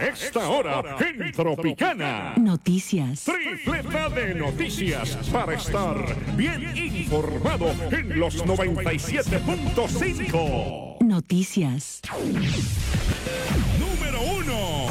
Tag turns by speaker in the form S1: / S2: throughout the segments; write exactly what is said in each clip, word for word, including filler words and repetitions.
S1: esta hora en Tropicana.
S2: Noticias.
S1: Tripleta de noticias para estar bien informado en los noventa y siete punto cinco.
S2: Noticias.
S1: Número uno.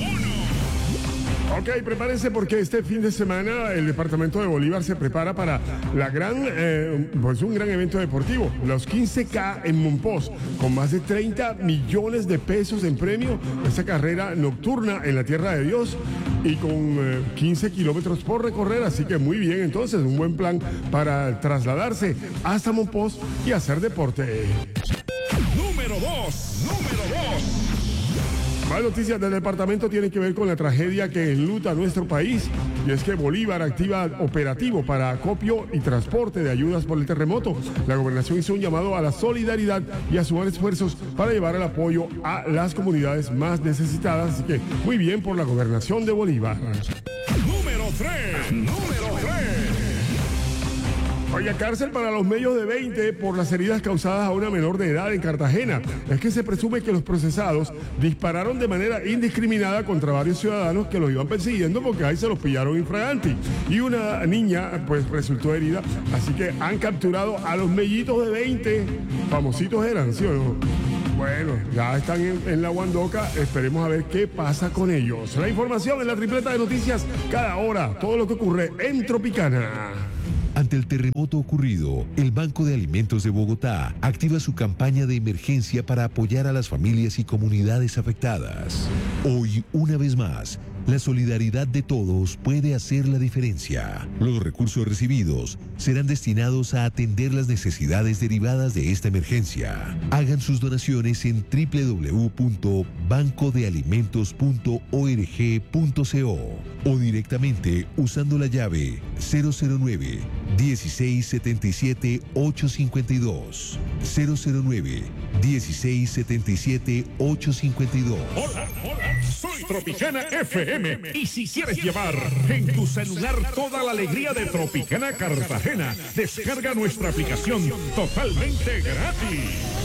S3: Ok, prepárense porque este fin de semana el departamento de Bolívar se prepara para la gran, eh, pues un gran evento deportivo, los quince K en Mompox, con más de treinta millones de pesos en premio, esta carrera nocturna en la Tierra de Dios y con eh, quince kilómetros por recorrer, así que muy bien, entonces un buen plan para trasladarse hasta Mompox y hacer deporte.
S1: Número dos. Número dos.
S3: Más noticias del departamento tienen que ver con la tragedia que enluta a nuestro país, y es que Bolívar activa operativo para acopio y transporte de ayudas por el terremoto. La gobernación hizo un llamado a la solidaridad y a sumar esfuerzos para llevar el apoyo a las comunidades más necesitadas, así que muy bien por la gobernación de Bolívar.
S1: Número tres. Número tres.
S3: Oiga, cárcel para los medios de veinte por las heridas causadas a una menor de edad en Cartagena. Es que se presume que los procesados dispararon de manera indiscriminada contra varios ciudadanos que los iban persiguiendo porque ahí se los pillaron infraganti. Y una niña pues resultó herida, así que han capturado a los mellitos de veinte. Famositos eran, ¿sí o no? Bueno, ya están en, en la Guandoca, esperemos a ver qué pasa con ellos. La información en la tripleta de noticias cada hora, todo lo que ocurre en Tropicana.
S4: Ante el terremoto ocurrido, el Banco de Alimentos de Bogotá activa su campaña de emergencia para apoyar a las familias y comunidades afectadas. Hoy, una vez más, la solidaridad de todos puede hacer la diferencia. Los recursos recibidos serán destinados a atender las necesidades derivadas de esta emergencia. Hagan sus donaciones en doble u doble u doble u punto banco de alimentos punto org punto co o directamente usando la llave cero cero nueve, dieciséis setenta y siete, ochocientos cincuenta y dos. cero cero nueve, dieciséis setenta y siete, ochocientos cincuenta y dos.
S1: Hola, hola, soy Tropicana F M. Y si quieres llevar en tu celular toda la alegría de Tropicana Cartagena, descarga nuestra aplicación totalmente gratis.